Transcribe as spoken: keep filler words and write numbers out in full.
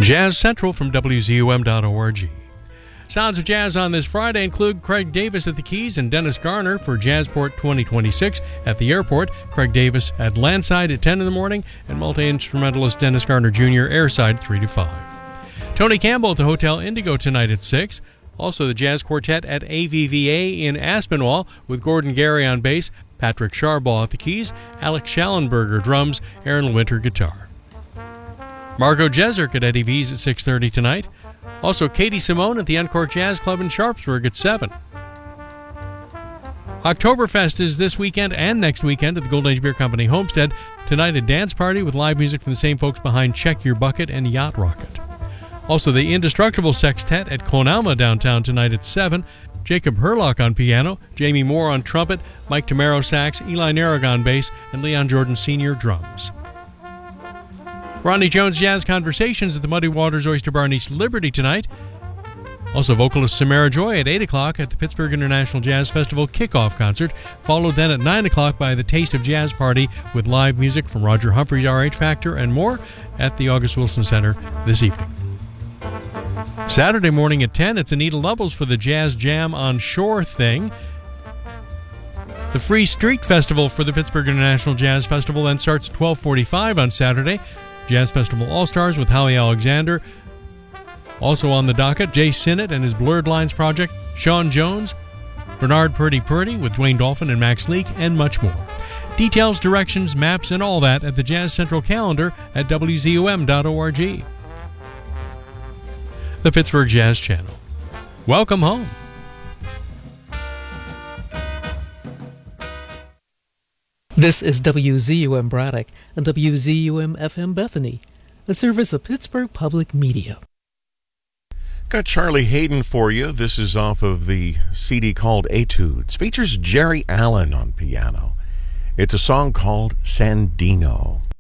Jazz Central from W Z U M dot org. Sounds of Jazz on this Friday include Craig Davis at the keys and Dennis Garner for Jazzport twenty twenty-six at the airport. Craig Davis at Landside at ten in the morning, and multi-instrumentalist Dennis Garner Junior airside three to five. Tony Campbell at the Hotel Indigo tonight at six. Also the Jazz Quartet at A V V A in Aspinwall with Gordon Gary on bass, Patrick Sharbaugh at the keys, Alex Schallenberger drums, Aaron Winter guitar. Margot Jeserk at Eddie V's at six thirty tonight. Also Katie Simone at the Uncorked Jazz Club in Sharpsburg at seven. Oktoberfest is this weekend and next weekend at the Golden Age Beer Company Homestead. Tonight a dance party with live music from the same folks behind Check Your Bucket and Yacht Rocket. Also the Indestructible Sextet at Konalma downtown tonight at seven. Jacob Herlock on piano, Jamie Moore on trumpet, Mike Tamaro sax, Eli Narragon bass, and Leon Jordan Senior drums. Ronnie Jones Jazz Conversations at the Muddy Waters Oyster Bar in East Liberty tonight. Also vocalist Samara Joy at eight o'clock at the Pittsburgh International Jazz Festival kickoff concert, followed then at nine o'clock by the Taste of Jazz Party with live music from Roger Humphries, R H Factor, and more at the August Wilson Center this evening. Saturday morning at ten, it's Anita Lovells for the Jazz Jam on Shore thing. The Free Street Festival for the Pittsburgh International Jazz Festival then starts at twelve forty-five on Saturday. Jazz Festival All-Stars with Howie Alexander. Also on the docket, Jay Sinnott and his Blurred Lines project, Sean Jones, Bernard Purdy Purdy with Dwayne Dolphin and Max Leake, and much more. Details, directions, maps, and all that at the Jazz Central calendar at W Z U M dot org. The Pittsburgh Jazz Channel. Welcome home. This is W Z U M Braddock and W Z U M F M Bethany, a service of Pittsburgh Public Media. Got Charlie Hayden for you. This is off of the C D called Etudes. Features Jerry Allen on piano. It's a song called Sandino.